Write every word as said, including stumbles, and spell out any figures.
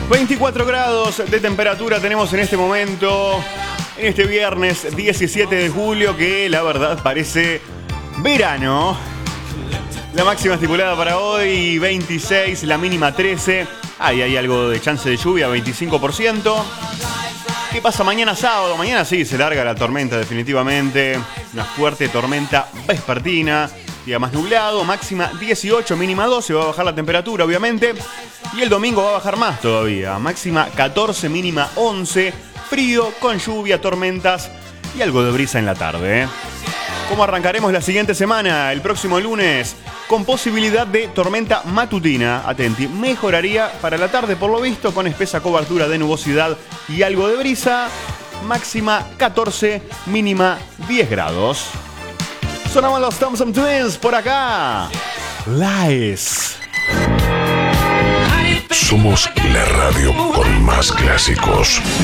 veinticuatro grados de temperatura tenemos en este momento, en este viernes diecisiete de julio, que la verdad parece verano. La máxima estipulada para hoy veintiséis, la mínima trece. Ahí hay algo de chance de lluvia, veinticinco por ciento. ¿Qué pasa mañana sábado? Mañana sí, se larga la tormenta definitivamente. Una fuerte tormenta vespertina. Día más nublado, máxima dieciocho, mínima doce. Va a bajar la temperatura, obviamente. Y el domingo va a bajar más todavía. Máxima catorce, mínima once. Frío, con lluvia, tormentas y algo de brisa en la tarde, ¿eh? ¿Cómo arrancaremos la siguiente semana? El próximo lunes, con posibilidad de tormenta matutina. Atenti, mejoraría para la tarde por lo visto, con espesa cobertura de nubosidad y algo de brisa. Máxima catorce, mínima diez grados. Sonaban los Thompson Twins por acá. Lies. Somos la radio con más clásicos.